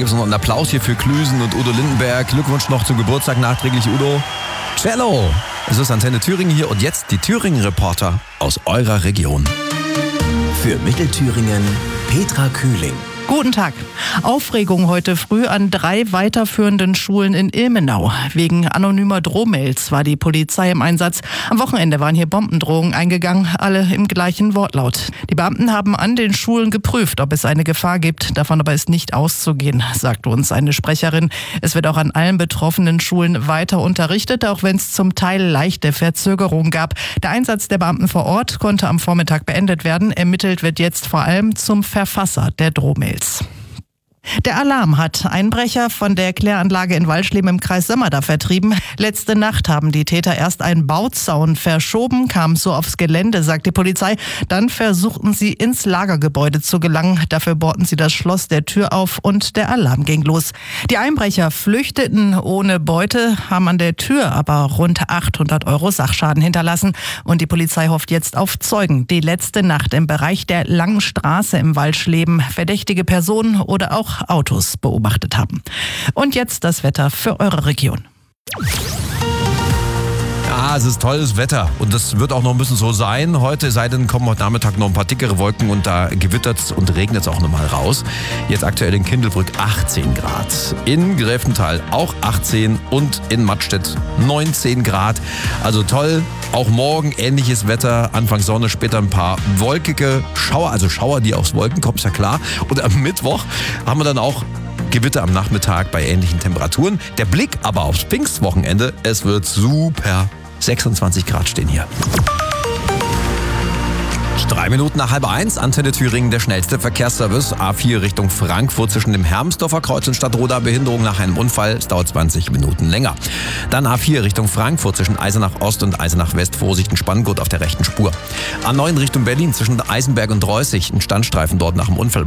gibt es noch einen Applaus hier für Klüsen und Udo Lindenberg. Glückwunsch noch zum Geburtstag nachträglich, Udo. Cello! Es ist Antenne Thüringen hier und jetzt die Thüringen-Reporter aus eurer Region. Für Mittelthüringen Petra Kühling. Guten Tag. Aufregung heute früh an 3 weiterführenden Schulen in Ilmenau. Wegen anonymer Drohmails war die Polizei im Einsatz. Am Wochenende waren hier Bombendrohungen eingegangen, alle im gleichen Wortlaut. Die Beamten haben an den Schulen geprüft, ob es eine Gefahr gibt. Davon aber ist nicht auszugehen, sagte uns eine Sprecherin. Es wird auch an allen betroffenen Schulen weiter unterrichtet, auch wenn es zum Teil leichte Verzögerungen gab. Der Einsatz der Beamten vor Ort konnte am Vormittag beendet werden. Ermittelt wird jetzt vor allem zum Verfasser der Drohmails. Der Alarm hat Einbrecher von der Kläranlage in Walschleben im Kreis Sömmerda vertrieben. Letzte Nacht haben die Täter erst einen Bauzaun verschoben, kamen so aufs Gelände, sagt die Polizei. Dann versuchten sie ins Lagergebäude zu gelangen. Dafür bohrten sie das Schloss der Tür auf und der Alarm ging los. Die Einbrecher flüchteten ohne Beute, haben an der Tür aber rund 800 € Sachschaden hinterlassen. Und die Polizei hofft jetzt auf Zeugen, die letzte Nacht im Bereich der Langen Straße im Walschleben verdächtige Personen oder auch Autos beobachtet haben. Und jetzt das Wetter für eure Region. Ja, es ist tolles Wetter und das wird auch noch ein bisschen so sein. Heute, sei denn, kommen heute Nachmittag noch ein paar dickere Wolken und da gewittert es und regnet es auch nochmal raus. Jetzt aktuell in Kindelbrück 18 Grad, in Gräfenthal auch 18 und in Mattstedt 19 Grad. Also toll, auch morgen ähnliches Wetter, Anfang Sonne, später ein paar wolkige Schauer, also Schauer, die aufs Wolken kommen, ist ja klar. Und am Mittwoch haben wir dann auch Gewitter am Nachmittag bei ähnlichen Temperaturen. Der Blick aber aufs Pfingstwochenende, es wird super. 26 Grad stehen hier. 3 Minuten nach 12:30, Antenne Thüringen, der schnellste Verkehrsservice. A4 Richtung Frankfurt zwischen dem Hermsdorfer Kreuz und Stadtroda, Behinderung nach einem Unfall. Es dauert 20 Minuten länger. Dann A4 Richtung Frankfurt zwischen Eisenach Ost und Eisenach West. Vorsicht, ein Spanngurt auf der rechten Spur. A9 Richtung Berlin zwischen Eisenberg und Reußig. Ein Standstreifen dort nach dem Unfall.